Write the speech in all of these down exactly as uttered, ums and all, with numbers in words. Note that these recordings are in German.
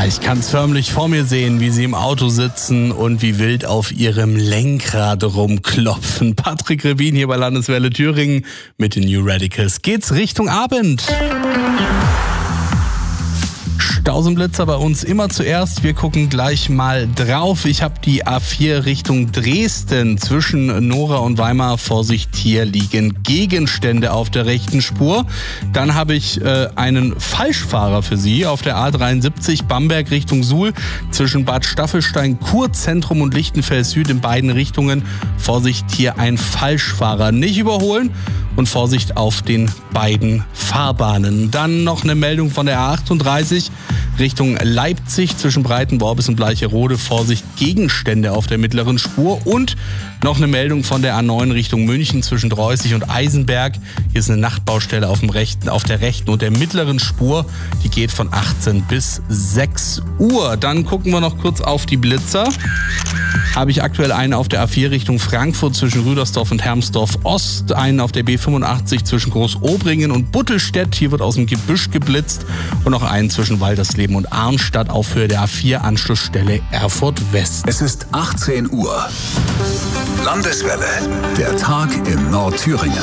Ich kann es förmlich vor mir sehen, wie sie im Auto sitzen und wie wild auf ihrem Lenkrad rumklopfen. Patrick Rebin hier bei Landeswelle Thüringen mit den New Radicals. Geht's Richtung Abend. Stausenblitzer bei uns immer zuerst. Wir gucken gleich mal drauf. Ich habe die A vier Richtung Dresden. Zwischen Nora und Weimar, Vorsicht, hier liegen Gegenstände auf der rechten Spur. Dann habe ich äh, einen Falschfahrer für Sie auf der A dreiundsiebzig Bamberg Richtung Suhl. Zwischen Bad Staffelstein, Kurzentrum und Lichtenfels Süd in beiden Richtungen. Vorsicht, hier ein Falschfahrer. Nicht überholen. Und Vorsicht auf den beiden Fahrbahnen. Dann noch eine Meldung von der A achtunddreißig Richtung Leipzig zwischen Breitenworbis und Bleicherode. Vorsicht, Gegenstände auf der mittleren Spur. Und noch eine Meldung von der A neun Richtung München zwischen Dreußig und Eisenberg. Hier ist eine Nachtbaustelle auf, dem rechten, auf der rechten und der mittleren Spur. Die geht von achtzehn bis sechs Uhr. Dann gucken wir noch kurz auf die Blitzer. Habe ich aktuell einen auf der A vier Richtung Frankfurt zwischen Rüdersdorf und Hermsdorf Ost, einen auf der B fünfundachtzig zwischen Großobringen und Buttelstedt, hier wird aus dem Gebüsch geblitzt, und noch einen zwischen Waltersleben und Arnstadt auf Höhe der A vier Anschlussstelle Erfurt West. Es ist achtzehn Uhr. Landeswelle, der Tag in Nordthüringen.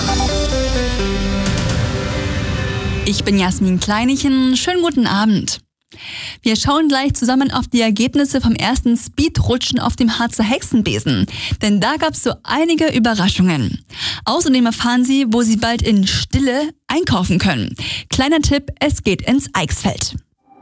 Ich bin Jasmin Kleinichen, schönen guten Abend. Wir schauen gleich zusammen auf die Ergebnisse vom ersten Speedrutschen auf dem Harzer Hexenbesen, denn da gab es so einige Überraschungen. Außerdem erfahren Sie, wo Sie bald in Stille einkaufen können. Kleiner Tipp, es geht ins Eichsfeld.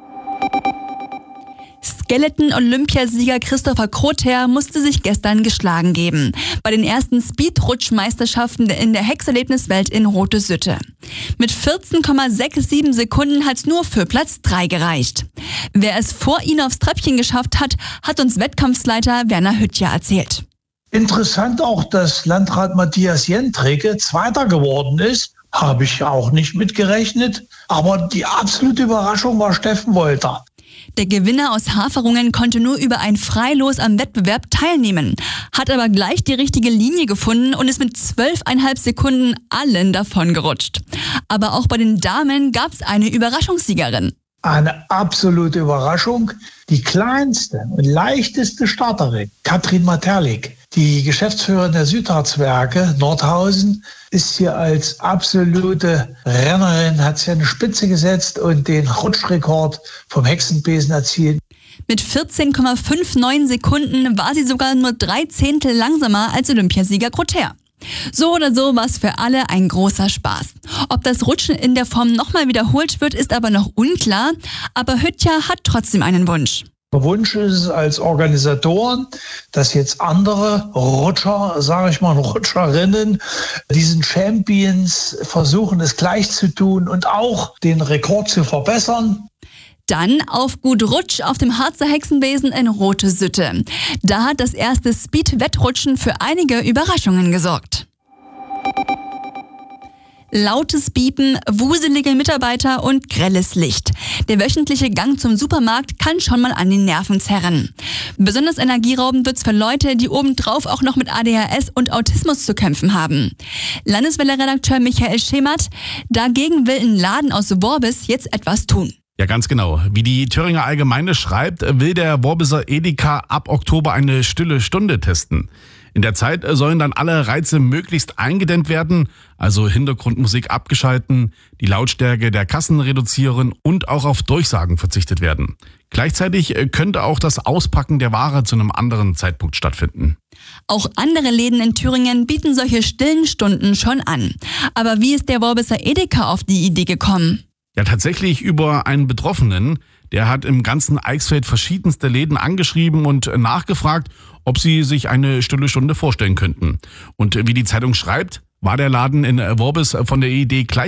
Skeleton-Olympiasieger Christopher Krother musste sich gestern geschlagen geben. Bei den ersten Speedrutschmeisterschaften in der Hexerlebniswelt in Rote Sütte. Mit vierzehn Komma siebenundsechzig Sekunden hat's nur für Platz drei gereicht. Wer es vor ihm aufs Treppchen geschafft hat, hat uns Wettkampfsleiter Werner Hüttjer erzählt. Interessant auch, dass Landrat Matthias Jentricke Zweiter geworden ist. Habe ich auch nicht mitgerechnet. Aber die absolute Überraschung war Steffen Wolter. Der Gewinner aus Haferungen konnte nur über ein Freilos am Wettbewerb teilnehmen, hat aber gleich die richtige Linie gefunden und ist mit zwölf Komma fünf Sekunden allen davon gerutscht. Aber auch bei den Damen gab es eine Überraschungssiegerin. Eine absolute Überraschung. Die kleinste und leichteste Starterin, Katrin Materlik, die Geschäftsführerin der Südharzwerke Nordhausen, ist hier als absolute Rennerin, hat sie eine Spitze gesetzt und den Rutschrekord vom Hexenbesen erzielt. Mit vierzehn Komma neunundfünfzig Sekunden war sie sogar nur drei Zehntel langsamer als Olympiasieger Krother. So oder so war es für alle ein großer Spaß. Ob das Rutschen in der Form nochmal wiederholt wird, ist aber noch unklar. Aber Hüttjer hat trotzdem einen Wunsch. Der Wunsch ist es als Organisatoren, dass jetzt andere Rutscher, sage ich mal Rutscherinnen, diesen Champions versuchen, es gleich zu tun und auch den Rekord zu verbessern. Dann auf gut Rutsch auf dem Harzer Hexenbesen in Rote Sütte. Da hat das erste Speed-Wettrutschen für einige Überraschungen gesorgt. Lautes Biepen, wuselige Mitarbeiter und grelles Licht. Der wöchentliche Gang zum Supermarkt kann schon mal an den Nerven zerren. Besonders energieraubend wird's für Leute, die obendrauf auch noch mit A D H S und Autismus zu kämpfen haben. Landeswelle-Redakteur Michael Schemert, dagegen will ein Laden aus Worbis jetzt etwas tun. Ja, ganz genau. Wie die Thüringer Allgemeine schreibt, will der Worbiser Edeka ab Oktober eine stille Stunde testen. In der Zeit sollen dann alle Reize möglichst eingedämmt werden, also Hintergrundmusik abgeschalten, die Lautstärke der Kassen reduzieren und auch auf Durchsagen verzichtet werden. Gleichzeitig könnte auch das Auspacken der Ware zu einem anderen Zeitpunkt stattfinden. Auch andere Läden in Thüringen bieten solche stillen Stunden schon an. Aber wie ist der Worbiser Edeka auf die Idee gekommen? Ja, tatsächlich über einen Betroffenen. Der hat im ganzen Eichsfeld verschiedenste Läden angeschrieben und nachgefragt, ob sie sich eine stille Stunde vorstellen könnten. Und wie die Zeitung schreibt, war der Laden in Worbis von der Idee gleich